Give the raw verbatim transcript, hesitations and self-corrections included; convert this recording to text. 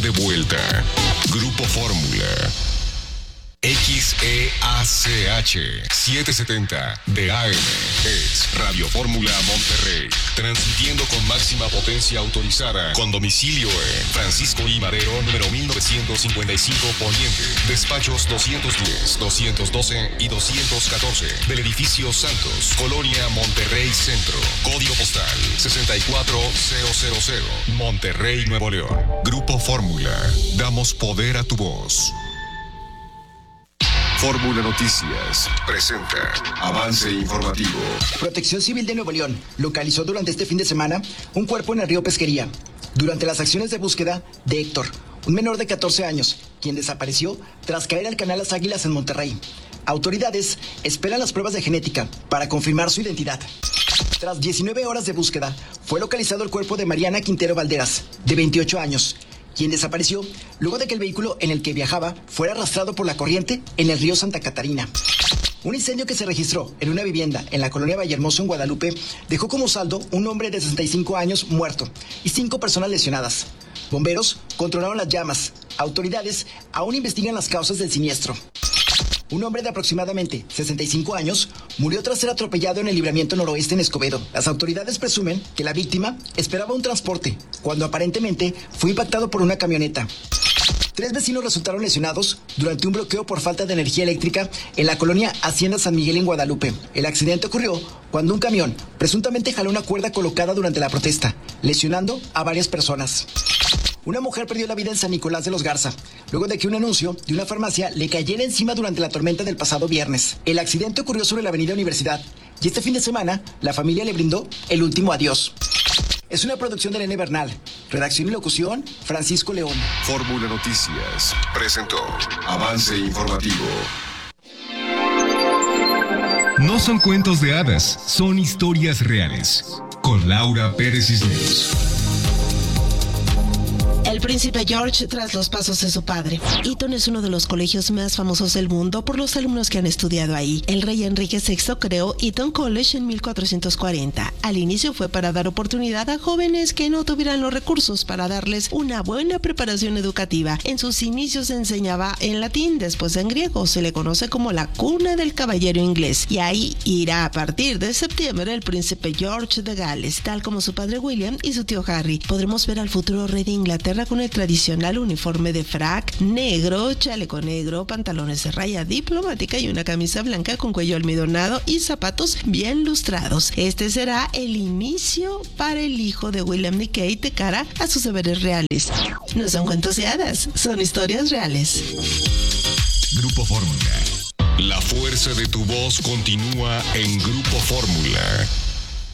de vuelta. Grupo Fórmula. X E A C H setecientos setenta de A M es Radio Fórmula Monterrey, transmitiendo con máxima potencia autorizada, con domicilio en Francisco I. Madero, número mil novecientos cincuenta y cinco Poniente, despachos doscientos diez, doscientos doce y doscientos catorce, del edificio Santos, Colonia Monterrey Centro, código postal sesenta y cuatro mil, Monterrey, Nuevo León. Grupo Fórmula, damos poder a tu voz. Fórmula Noticias presenta avance informativo. Protección Civil de Nuevo León localizó durante este fin de semana un cuerpo en el río Pesquería durante las acciones de búsqueda de Héctor, un menor de catorce años, quien desapareció tras caer al canal Las Águilas en Monterrey. Autoridades esperan las pruebas de genética para confirmar su identidad. Tras diecinueve horas de búsqueda, fue localizado el cuerpo de Mariana Quintero Valderas, de veintiocho años, quien desapareció luego de que el vehículo en el que viajaba fuera arrastrado por la corriente en el río Santa Catarina. Un incendio que se registró en una vivienda en la colonia Vallehermoso en Guadalupe dejó como saldo un hombre de sesenta y cinco años muerto y cinco personas lesionadas. Bomberos controlaron las llamas. Autoridades aún investigan las causas del siniestro. Un hombre de aproximadamente sesenta y cinco años murió tras ser atropellado en el libramiento noroeste en Escobedo. Las autoridades presumen que la víctima esperaba un transporte, cuando aparentemente fue impactado por una camioneta. Tres vecinos resultaron lesionados durante un bloqueo por falta de energía eléctrica en la colonia Hacienda San Miguel en Guadalupe. El accidente ocurrió cuando un camión presuntamente jaló una cuerda colocada durante la protesta, lesionando a varias personas. Una mujer perdió la vida en San Nicolás de los Garza, luego de que un anuncio de una farmacia le cayera encima durante la tormenta del pasado viernes. El accidente ocurrió sobre la avenida Universidad, y este fin de semana la familia le brindó el último adiós. Es una producción de Nene Bernal. Redacción y locución, Francisco León. Fórmula Noticias presentó avance informativo. No son cuentos de hadas, son historias reales. Con Laura Pérez Cisneros. El príncipe George tras los pasos de su padre. Eton es uno de los colegios más famosos del mundo por los alumnos que han estudiado ahí. El rey Enrique sexto creó Eton College en mil cuatrocientos cuarenta. Al inicio fue para dar oportunidad a jóvenes que no tuvieran los recursos para darles una buena preparación educativa. En sus inicios se enseñaba en latín, después en griego. Se le conoce como la cuna del caballero inglés. Y ahí irá a partir de septiembre el príncipe George de Gales, tal como su padre William y su tío Harry. Podremos ver al futuro rey de Inglaterra con el tradicional uniforme de frac negro, chaleco negro, pantalones de raya diplomática y una camisa blanca con cuello almidonado y zapatos bien lustrados. Este será el inicio para el hijo de William y Kate de cara a sus deberes reales. No son cuentos de hadas, son historias reales. Grupo Fórmula. La fuerza de tu voz continúa en Grupo Fórmula.